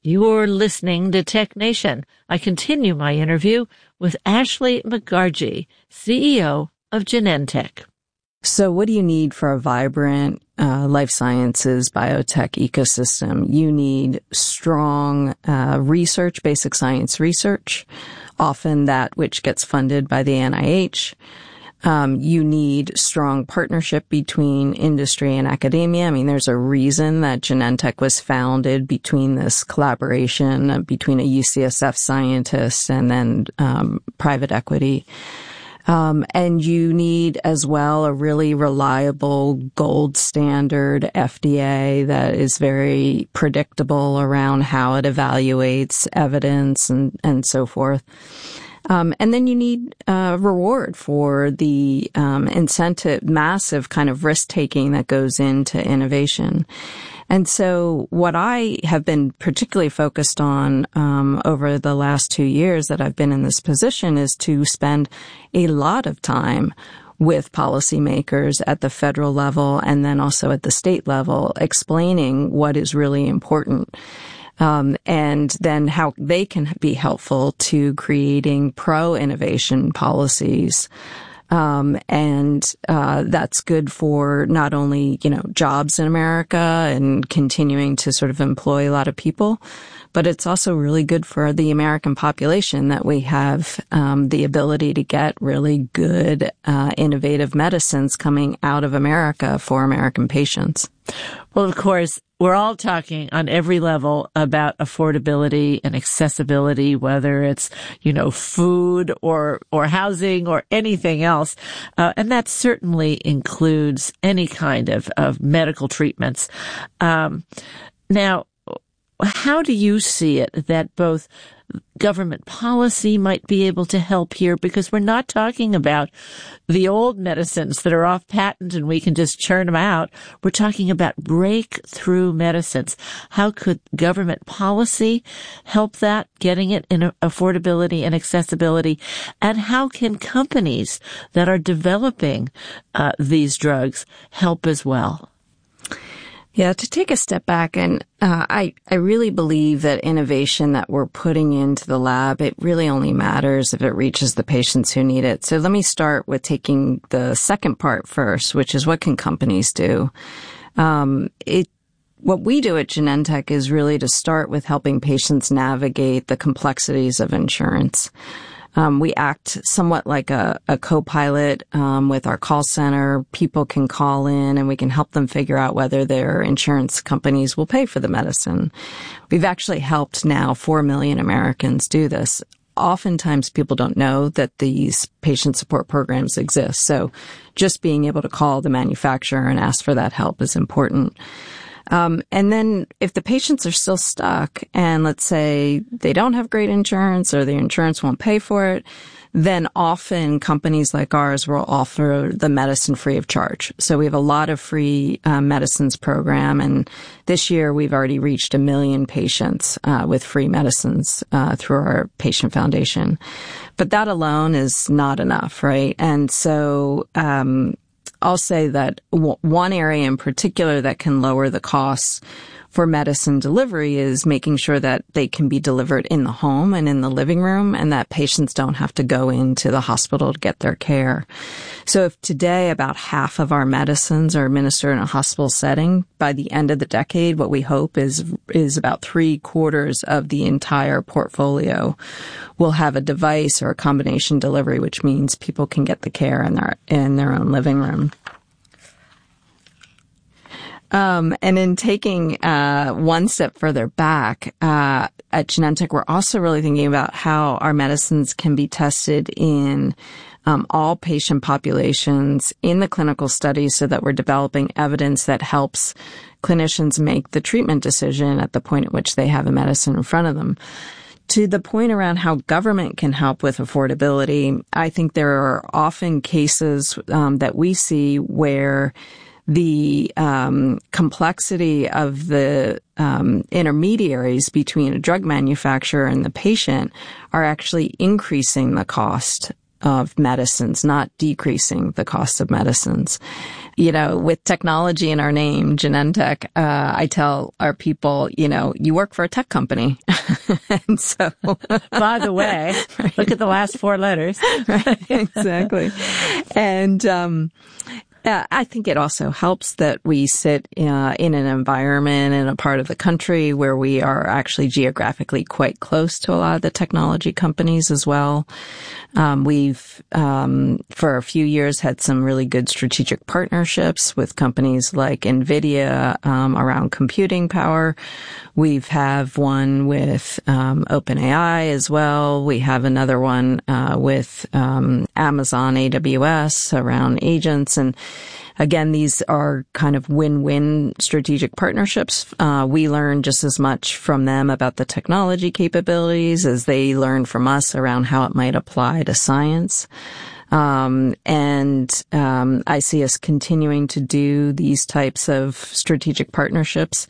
You're listening to Tech Nation. I continue my interview with Ashley McGargy, CEO of Genentech. So what do you need for a vibrant life sciences biotech ecosystem? You need strong research, basic science research, often that which gets funded by the NIH. You need strong partnership between industry and academia. I mean, there's a reason that Genentech was founded between this collaboration between a UCSF scientist and then private equity. And you need as well a really reliable gold standard FDA that is very predictable around how it evaluates evidence and so forth. And then you need reward for the incentive, massive kind of risk-taking that goes into innovation. And so what I have been particularly focused on over the last 2 years that I've been in this position is to spend a lot of time with policymakers at the federal level and then also at the state level, explaining what is really important. And then how they can be helpful to creating pro-innovation policies. That's good for not only, jobs in America and continuing to sort of employ a lot of people, but it's also really good for the American population that we have the ability to get really good, innovative medicines coming out of America for American patients. Well, of course, we're all talking on every level about affordability and accessibility, whether it's, food or housing or anything else. And that certainly includes any kind of medical treatments. Now, how do you see it that both government policy might be able to help here? Because we're not talking about the old medicines that are off patent and we can just churn them out. We're talking about breakthrough medicines. How could government policy help that, getting it in affordability and accessibility? And how can companies that are developing these drugs help as well? Yeah, to take a step back, and I really believe that innovation that we're putting into the lab, it really only matters if it reaches the patients who need it. So let me start with taking the second part first, which is what can companies do? What we do at Genentech is really to start with helping patients navigate the complexities of insurance. We act somewhat like a co-pilot with our call center. People can call in and we can help them figure out whether their insurance companies will pay for the medicine. We've actually helped now 4 million Americans do this. Oftentimes people don't know that these patient support programs exist. So just being able to call the manufacturer and ask for that help is important. And then if the patients are still stuck and let's say they don't have great insurance or the insurance won't pay for it, then often companies like ours will offer the medicine free of charge. So we have a lot of free medicines program, and this year we've already reached 1 million patients with free medicines through our patient foundation. But that alone is not enough, right? And so I'll say that one area in particular that can lower the costs for medicine delivery is making sure that they can be delivered in the home and in the living room and that patients don't have to go into the hospital to get their care. So if today about half of our medicines are administered in a hospital setting, by the end of the decade, what we hope is about 3/4 of the entire portfolio will have a device or a combination delivery, which means people can get the care in their own living room. And in taking one step further back, at Genentech, we're also really thinking about how our medicines can be tested in all patient populations in the clinical studies so that we're developing evidence that helps clinicians make the treatment decision at the point at which they have a medicine in front of them. To the point around how government can help with affordability, I think there are often cases that we see where the complexity of the intermediaries between a drug manufacturer and the patient are actually increasing the cost of medicines, not decreasing the cost of medicines. with technology in our name, Genentech, I tell our people, you work for a tech company. And so. By the way, right. Look at the last 4 letters. Right, exactly. And, I think it also helps that we sit in an environment in a part of the country where we are actually geographically quite close to a lot of the technology companies as well. We've, for a few years, had some really good strategic partnerships with companies like NVIDIA around computing power. We've have one with OpenAI as well. We have another one with Amazon AWS around agents. And again, these are kind of win-win strategic partnerships. We learn just as much from them about the technology capabilities as they learn from us around how it might apply to science. I see us continuing to do these types of strategic partnerships.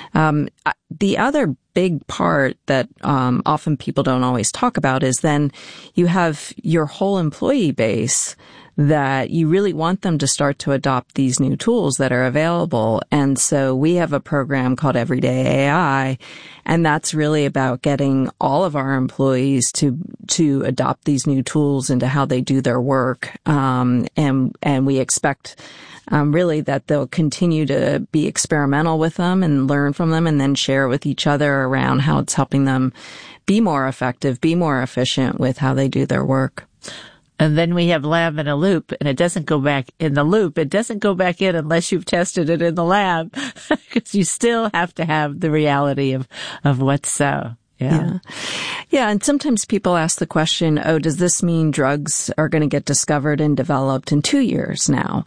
The other big part that often people don't always talk about is then you have your whole employee base that you really want them to start to adopt these new tools that are available. And so we have a program called Everyday AI, and that's really about getting all of our employees to adopt these new tools into how they do their work. And we expect really that they'll continue to be experimental with them and learn from them and then share with each other around how it's helping them be more effective, be more efficient with how they do their work. And then we have lab in a loop, and it doesn't go back in the loop. It doesn't go back in unless you've tested it in the lab, because you still have to have the reality of what's so. Yeah. And sometimes people ask the question, does this mean drugs are going to get discovered and developed in 2 years now?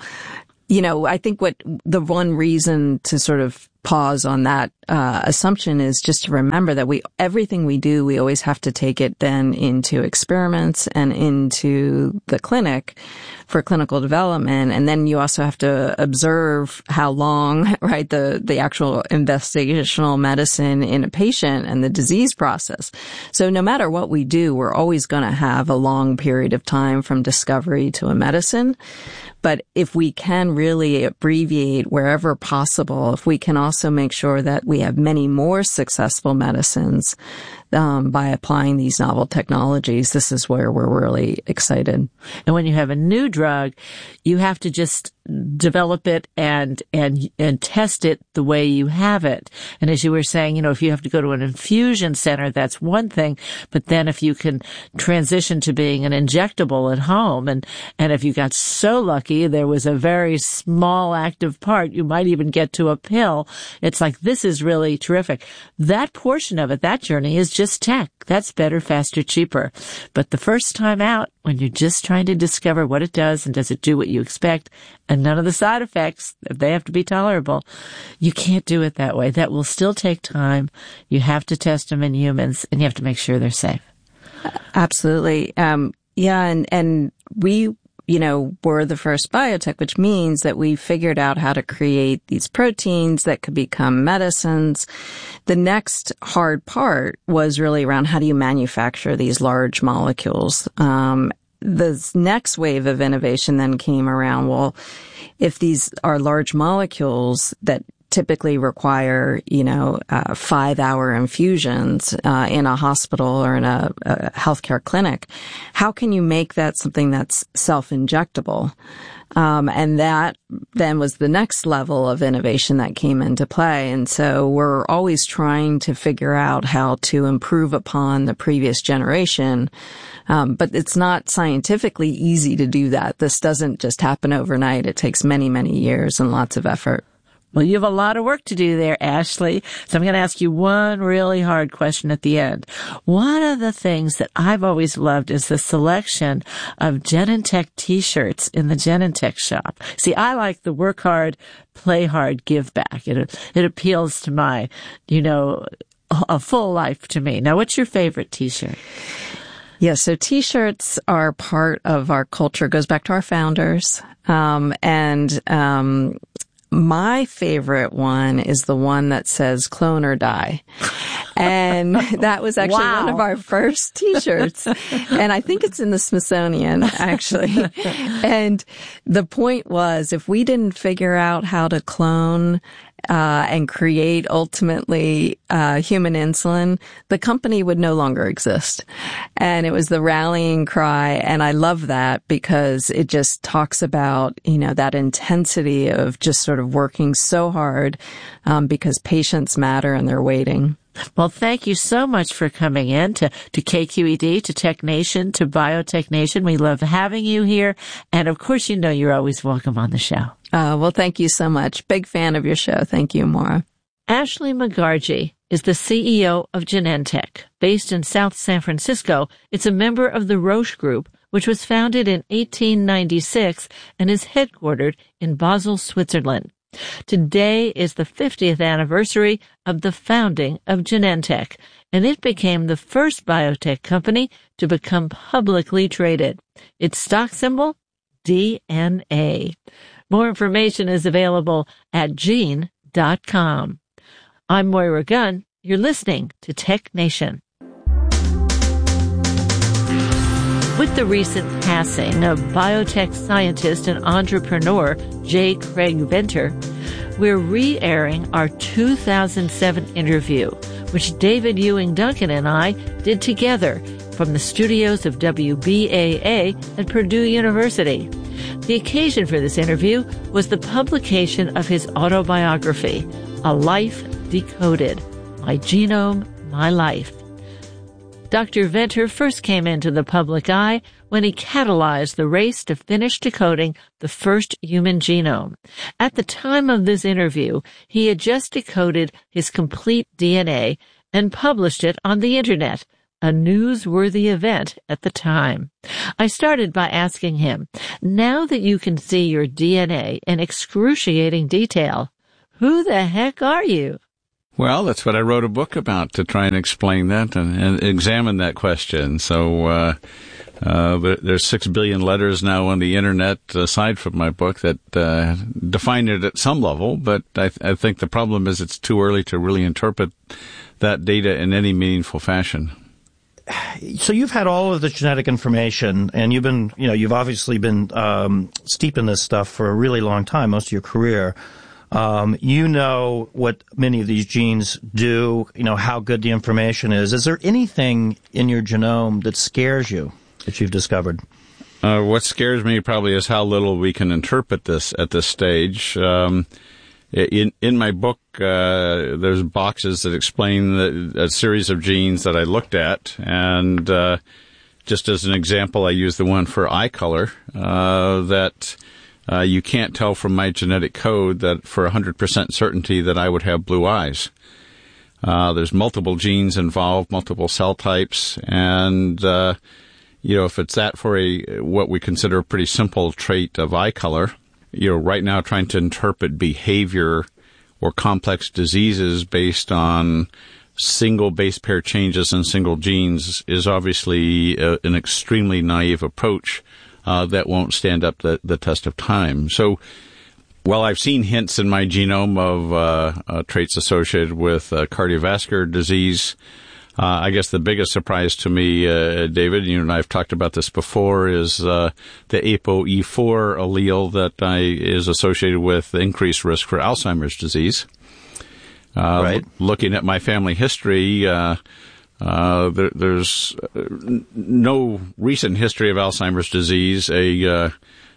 I think the one reason to sort of pause on that assumption is just to remember that everything we do, we always have to take it then into experiments and into the clinic for clinical development. And then you also have to observe how long, right, the actual investigational medicine in a patient and the disease process. So no matter what we do, we're always going to have a long period of time from discovery to a medicine. But if we can really abbreviate wherever possible, if we can also make sure that we have many more successful medicines by applying these novel technologies, this is where we're really excited. And when you have a new drug, you have to just develop it and test it the way you have it. And as you were saying, if you have to go to an infusion center, that's one thing. But then if you can transition to being an injectable at home, and if you got so lucky, there was a very small active part, you might even get to a pill. It's like, this is really terrific. That portion of it, that journey is just tech. That's better, faster, cheaper. But the first time out, when you're just trying to discover what it does and does it do what you expect, and none of the side effects, they have to be tolerable, you can't do it that way. That will still take time. You have to test them in humans, and you have to make sure they're safe. Absolutely. And we we're the first biotech, which means that we figured out how to create these proteins that could become medicines. The next hard part was really around how do you manufacture these large molecules. The next wave of innovation then came around, well, if these are large molecules that typically require, 5-hour infusions in a hospital or in a healthcare clinic, how can you make that something that's self-injectable? And that then was the next level of innovation that came into play. And so we're always trying to figure out how to improve upon the previous generation. But it's not scientifically easy to do that. This doesn't just happen overnight. It takes many, many years and lots of effort. Well, you have a lot of work to do there, Ashley. So I'm going to ask you one really hard question at the end. One of the things that I've always loved is the selection of Genentech t-shirts in the Genentech shop. See, I like the work hard, play hard, give back. It appeals to my, a full life to me. Now, what's your favorite t-shirt? Yeah, so t-shirts are part of our culture. It goes back to our founders. My favorite one is the one that says clone or die. And that was actually one of our first T-shirts. And I think it's in the Smithsonian, actually. And the point was, if we didn't figure out how to clone and create ultimately human insulin, the company would no longer exist. And it was the rallying cry. And I love that because it just talks about, that intensity of just sort of working so hard because patients matter and they're waiting. Well, thank you so much for coming in to KQED, to Tech Nation, to Biotech Nation. We love having you here. And of course, you're always welcome on the show. Well, thank you so much. Big fan of your show. Thank you, Maura. Ashley Mugarji is the CEO of Genentech. Based in South San Francisco, it's a member of the Roche Group, which was founded in 1896 and is headquartered in Basel, Switzerland. Today is the 50th anniversary of the founding of Genentech, and it became the first biotech company to become publicly traded. Its stock symbol, DNA. More information is available at gene.com. I'm Moira Gunn. You're listening to Tech Nation. With the recent passing of biotech scientist and entrepreneur J. Craig Venter, we're re-airing our 2007 interview, which David Ewing Duncan and I did together from the studios of WBAA at Purdue University. The occasion for this interview was the publication of his autobiography, A Life Decoded, My Genome, My Life. Dr. Venter first came into the public eye when he catalyzed the race to finish decoding the first human genome. At the time of this interview, he had just decoded his complete DNA and published it on the Internet, a newsworthy event at the time. I started by asking him, now that you can see your DNA in excruciating detail, who the heck are you? Well, that's what I wrote a book about, to try and explain that and examine that question. So there's 6 billion letters now on the Internet, aside from my book, that define it at some level. But I think the problem is it's too early to really interpret that data in any meaningful fashion. So you've had all of the genetic information, and you've obviously been steep in this stuff for a really long time, most of your career. You know what many of these genes do, how good the information is. Is there anything in your genome that scares you that you've discovered? What scares me probably is how little we can interpret this at this stage. In my book, there's boxes that explain a series of genes that I looked at, and just as an example, I used the one for eye color, that you can't tell from my genetic code that for 100% certainty that I would have blue eyes. There's multiple genes involved, multiple cell types, and if it's that for what we consider a pretty simple trait of eye color, right now trying to interpret behavior or complex diseases based on single base pair changes in single genes is obviously an extremely naive approach that won't stand up the test of time. So while I've seen hints in my genome of traits associated with cardiovascular disease, I guess the biggest surprise to me, David, you and I have talked about this before, is the ApoE4 allele that is associated with increased risk for Alzheimer's disease. Right. Looking at my family history, there's no recent history of Alzheimer's disease. A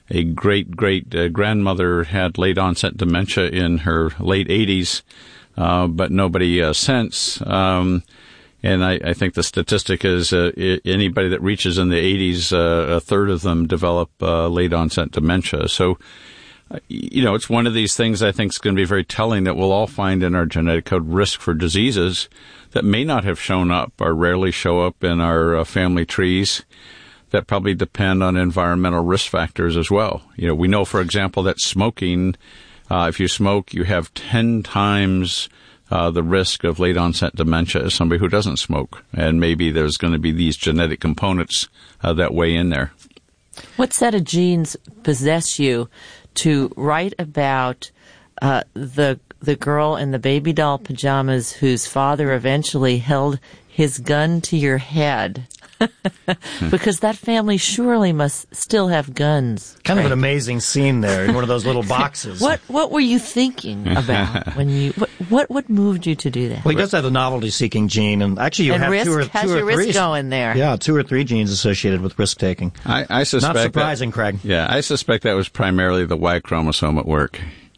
great grandmother had late onset dementia in her late 80s, but nobody since. And I think the statistic is anybody that reaches in the 80s, a third of them develop late onset dementia. So, it's one of these things I think is going to be very telling that we'll all find in our genetic code risk for diseases that may not have shown up or rarely show up in our family trees that probably depend on environmental risk factors as well. We know, for example, that smoking, if you smoke, you have 10 times the risk of late onset dementia as somebody who doesn't smoke. And maybe there's going to be these genetic components that weigh in there. What set of genes possess you to write about the the girl in the baby doll pajamas whose father eventually held his gun to your head? Because that family surely must still have guns. Kind of an amazing scene there in one of those little boxes. What were you thinking about when you? What moved you to do that? Well, he does have the novelty-seeking gene, and actually, you have risk, two or your three. Risk going there? Yeah, 2 or 3 genes associated with risk-taking. I suspect not surprising, Craig. Yeah, I suspect that was primarily the Y chromosome at work.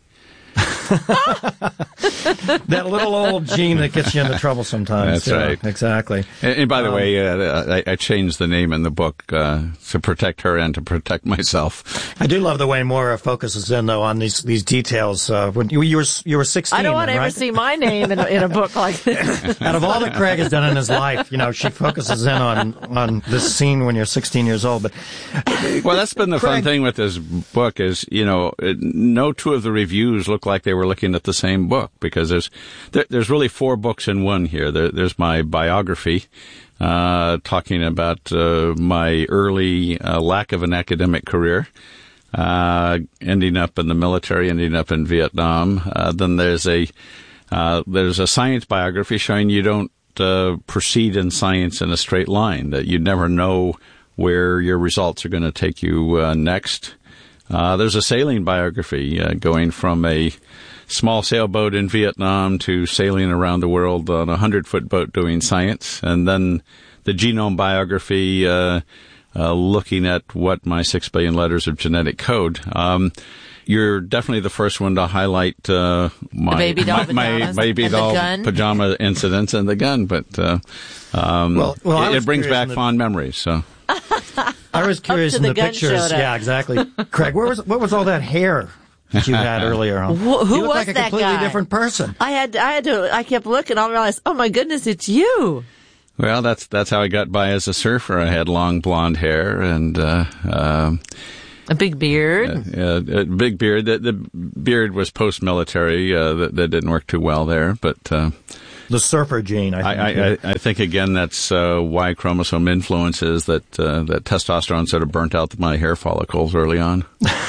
That little old gene that gets you into trouble sometimes. That's right. Exactly. And by the way, I changed the name in the book to protect her and to protect myself. I do love the way Maura focuses in, though, on these details. When you were 16, I don't want to ever see my name in a book like this. Out of all that Craig has done in his life, she focuses in on this scene when you're 16 years old. But well, that's been the fun thing with this book is, no two of the reviews look like they were looking at the same book, because there's really 4 books in one here. There's my biography, talking about my early lack of an academic career, ending up in the military, ending up in Vietnam. Then there's a science biography showing you don't proceed in science in a straight line, that you never know where your results are going to take you next. There's a sailing biography going from a small sailboat in Vietnam to sailing around the world on a 100-foot boat doing science. And then the genome biography looking at what my 6 billion letters of genetic code. You're definitely the first one to highlight my baby doll pajama incidents and the gun, but it brings back fond memories. So. I was curious in the pictures. Yeah, exactly. Craig, what was all that hair that you had earlier? Huh? Who you look was like a that completely guy? Different person. I kept looking. I realized, oh my goodness, it's you. Well, that's how I got by as a surfer. I had long blonde hair and a big beard. A big beard. The beard was post-military. That didn't work too well there, but. The surfer gene, I think. I think, again, that's Y chromosome influences that testosterone sort of burnt out my hair follicles early on.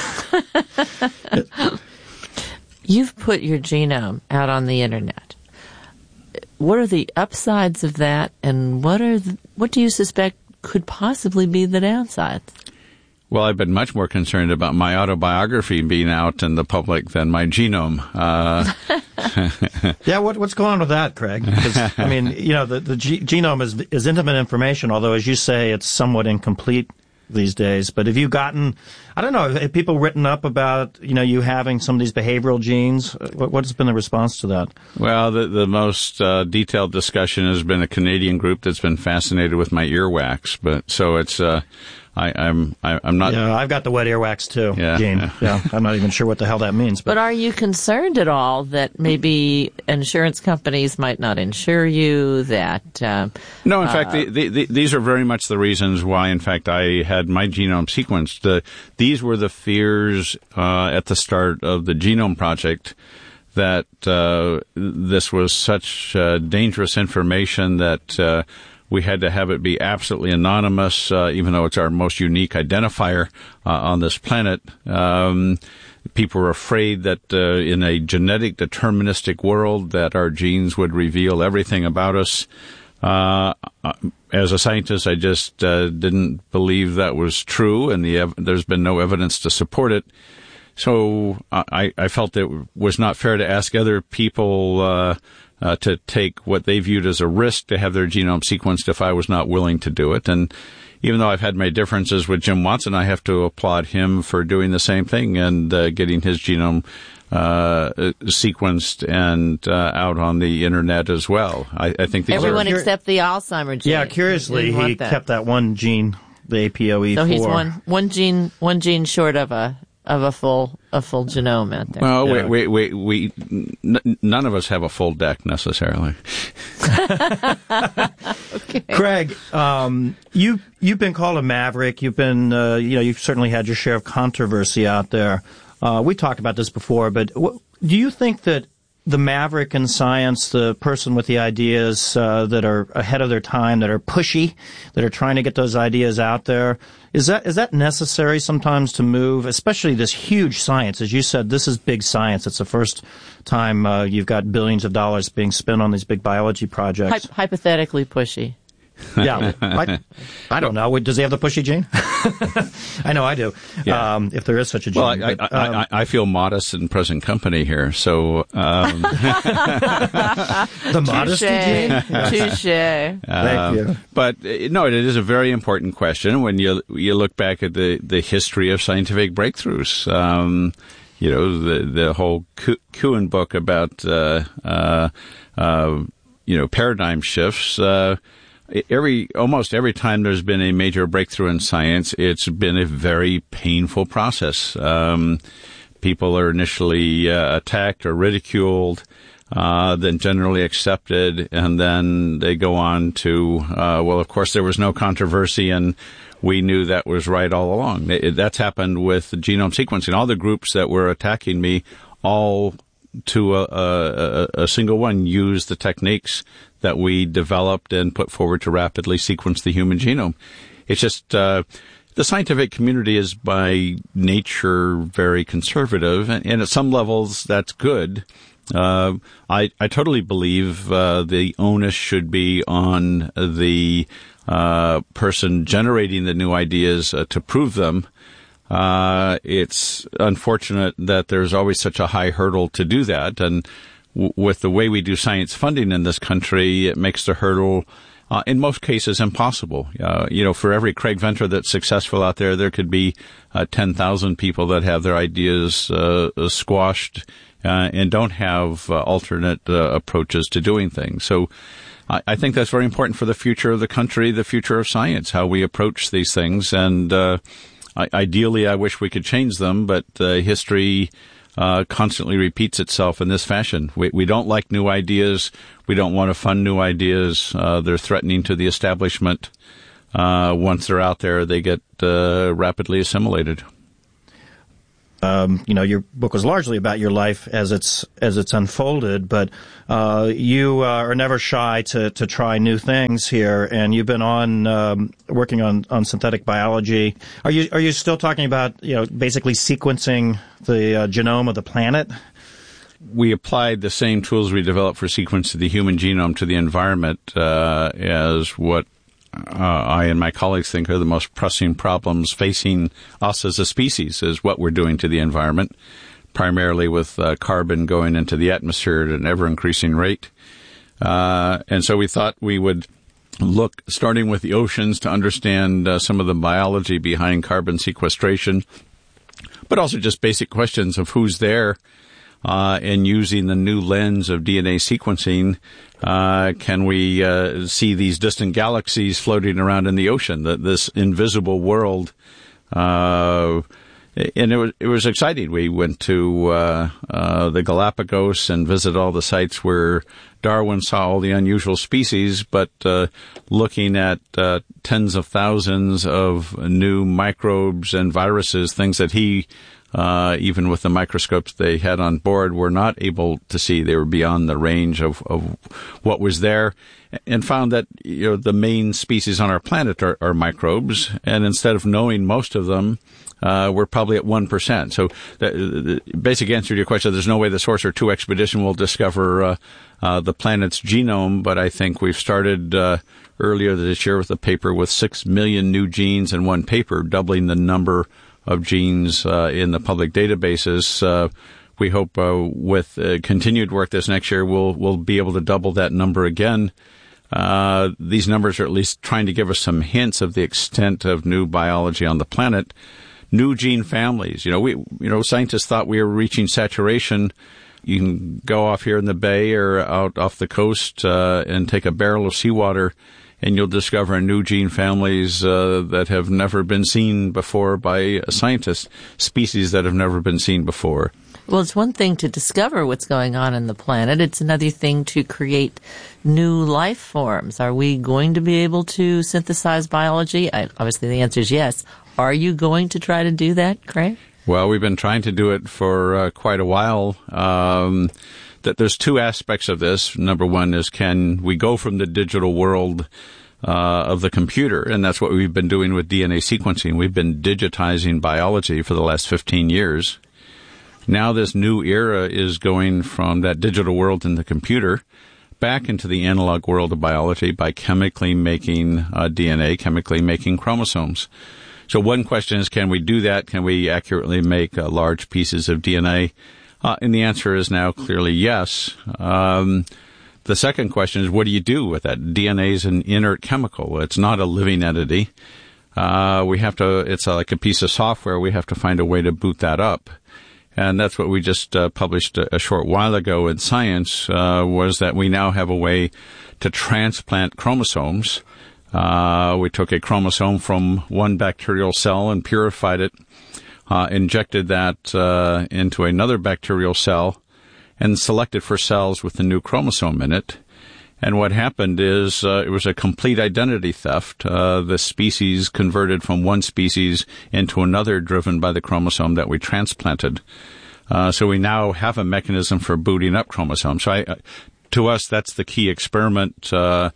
You've put your genome out on the internet. What are the upsides of that, and what do you suspect could possibly be the downsides? Well, I've been much more concerned about my autobiography being out in the public than my genome. Yeah, what's going on with that, Craig? Because, I mean, the genome is intimate information, although, as you say, it's somewhat incomplete these days. But have you gotten, I don't know, have people written up about, you having some of these behavioral genes? What has been the response to that? Well, the most detailed discussion has been a Canadian group that's been fascinated with my earwax. But so it's, I'm not. Yeah, I've got the wet earwax too, gene. Yeah, I'm not even sure what the hell that means. But are you concerned at all that maybe insurance companies might not insure you? That no, in fact, these are very much the reasons why, in fact, I had my genome sequenced. These were the fears at the start of the Genome Project, that this was such dangerous information that we had to have it be absolutely anonymous, even though it's our most unique identifier on this planet. People were afraid that in a genetic deterministic world that our genes would reveal everything about us. As a scientist, I just didn't believe that was true, and there's been no evidence to support it. So I felt it was not fair to ask other people to take what they viewed as a risk to have their genome sequenced if I was not willing to do it. And even though I've had my differences with Jim Watson, I have to applaud him for doing the same thing and getting his genome sequenced and out on the internet as well. I think these everyone except the Alzheimer's gene. Yeah, curiously, he kept that one gene, the APOE4. So he's one gene short of a full genome out there. Well, we none of us have a full deck necessarily. Okay. Craig, you've been called a maverick. You've been, you've certainly had your share of controversy out there. We talked about this before, but do you think that the maverick in science, the person with the ideas that are ahead of their time, that are pushy, that are trying to get those ideas out there. Is that necessary sometimes to move, especially this huge science? As you said, this is big science. It's the first time you've got billions of dollars being spent on these big biology projects. Hypothetically pushy. Yeah, I don't know. Does he have the pushy gene? I know I do. Yeah. If there is such a gene. Well, I feel modest in present company here, so the modesty gene. Touché. Thank you. But no, it is a very important question when you look back at the history of scientific breakthroughs. The whole Kuhn book about paradigm shifts. Almost every time there's been a major breakthrough in science, it's been a very painful process. People are initially attacked or ridiculed, then generally accepted, and then they go on to, of course there was no controversy and we knew that was right all along. That's happened with genome sequencing. All the groups that were attacking me, all to a single one, used the techniques that we developed and put forward to rapidly sequence the human genome. It's just the scientific community is by nature very conservative, and at some levels that's good. I totally believe the onus should be on the person generating the new ideas to prove them. It's unfortunate that there's always such a high hurdle to do that, and with the way we do science funding in this country, it makes the hurdle, in most cases, impossible. For every Craig Venter that's successful out there, there could be 10,000 people that have their ideas squashed and don't have alternate approaches to doing things. So I think that's very important for the future of the country, the future of science, how we approach these things. And ideally, I wish we could change them, but history constantly repeats itself in this fashion. We don't like new ideas. We don't want to fund new ideas. They're threatening to the establishment. Once they're out there, they get rapidly assimilated. Your book was largely about your life as it's unfolded, but you are never shy to try new things here, and you've been working on synthetic biology. Are you still talking about basically sequencing the genome of the planet? We applied the same tools we developed for sequencing the human genome to the environment as what I and my colleagues think are the most pressing problems facing us as a species, is what we're doing to the environment, primarily with carbon going into the atmosphere at an ever-increasing rate. And so we thought we would look, starting with the oceans, to understand some of the biology behind carbon sequestration, but also just basic questions of who's there. And using the new lens of DNA sequencing, can we see these distant galaxies floating around in the ocean, this invisible world? And it was exciting. We went to the Galapagos and visited all the sites where Darwin saw all the unusual species, but looking at tens of thousands of new microbes and viruses, things that he even with the microscopes they had on board, were not able to see. They were beyond the range of what was there, and found that the main species on our planet are microbes, and instead of knowing most of them, we're probably at 1%. So the basic answer to your question, there's no way the Sorcerer 2 expedition will discover the planet's genome, but I think we've started earlier this year with a paper with 6 million new genes in one paper, doubling the number of genes in the public databases. We hope with continued work this next year, we'll be able to double that number again. These numbers are at least trying to give us some hints of the extent of new biology on the planet. New gene families. Scientists thought we were reaching saturation. You can go off here in the Bay or out off the coast and take a barrel of seawater, and you'll discover new gene families that have never been seen before by scientists, species that have never been seen before. Well, it's one thing to discover what's going on in the planet. It's another thing to create new life forms. Are we going to be able to synthesize biology? Obviously, the answer is yes. Are you going to try to do that, Craig? Well, we've been trying to do it for quite a while. that there's two aspects of this. Number one is, can we go from the digital world of the computer? And that's what we've been doing with DNA sequencing. We've been digitizing biology for the last 15 years. Now this new era is going from that digital world in the computer back into the analog world of biology by chemically making DNA, chemically making chromosomes. So one question is, can we do that? Can we accurately make large pieces of DNA? And the answer is now clearly yes. The second question is, what do you do with that? DNA is an inert chemical. It's not a living entity. It's like a piece of software. We have to find a way to boot that up. And that's what we just published a short while ago in Science, was that we now have a way to transplant chromosomes. We took a chromosome from one bacterial cell and purified it, injected that into another bacterial cell, and selected for cells with the new chromosome in it. And what happened is it was a complete identity theft. The species converted from one species into another, driven by the chromosome that we transplanted. So we now have a mechanism for booting up chromosomes. So to us, that's the key experiment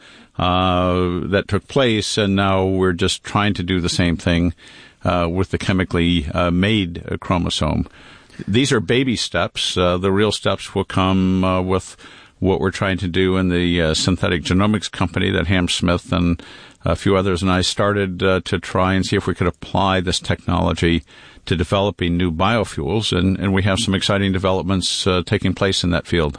that took place, and now we're just trying to do the same thing with the chemically made chromosome. These are baby steps. The real steps will come with what we're trying to do in the synthetic genomics company that Ham Smith and a few others and I started to try and see if we could apply this technology to developing new biofuels, and we have some exciting developments taking place in that field.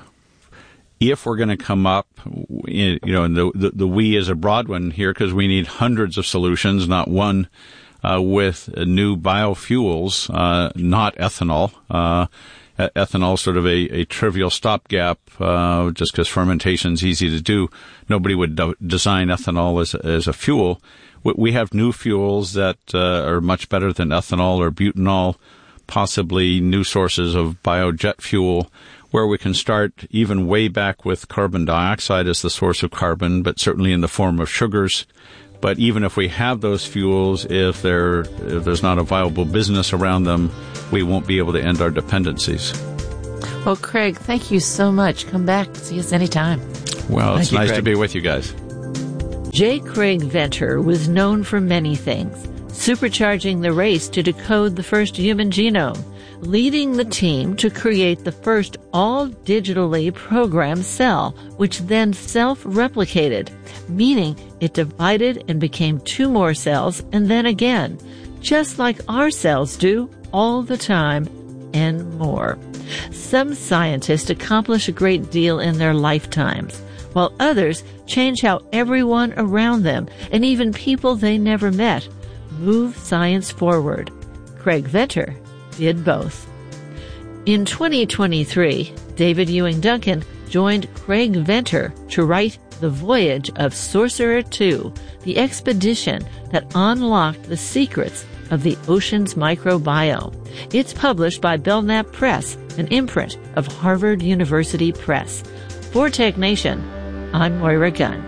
If we're going to come up, and the we is a broad one here because we need hundreds of solutions, not one, with new biofuels, not ethanol. Ethanol is sort of a trivial stopgap, just because fermentation is easy to do. Nobody would design ethanol as a fuel. We have new fuels that are much better than ethanol or butanol, possibly new sources of biojet fuel, where we can start even way back with carbon dioxide as the source of carbon, but certainly in the form of sugars. But even if we have those fuels, if there's not a viable business around them, we won't be able to end our dependencies. Well, Craig, thank you so much. Come back. See us anytime. Well, it's nice to be with you guys. J. Craig Venter was known for many things: supercharging the race to decode the first human genome, leading the team to create the first all-digitally programmed cell, which then self-replicated, meaning it divided and became two more cells and then again, just like our cells do all the time and more. Some scientists accomplish a great deal in their lifetimes, while others change how everyone around them, and even people they never met, move science forward. Craig Venter did both. In 2023, David Ewing Duncan joined Craig Venter to write The Voyage of Sorcerer II, the expedition that unlocked the secrets of the ocean's microbiome. It's published by Belknap Press, an imprint of Harvard University Press. For Tech Nation, I'm Moira Gunn.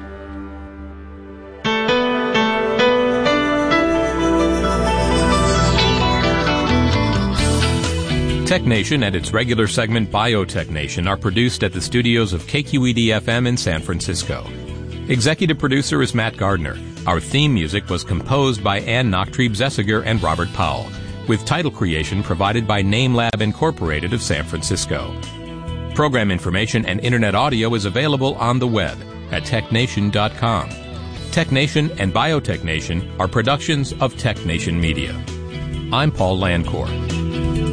Tech Nation and its regular segment Biotech Nation are produced at the studios of KQED-FM in San Francisco. Executive producer is Matt Gardner. Our theme music was composed by Ann Nachtrieb-Zessiger and Robert Powell, with title creation provided by NameLab Incorporated of San Francisco. Program information and internet audio is available on the web at technation.com. Tech Nation and Biotech Nation are productions of Tech Nation Media. I'm Paul Landcore.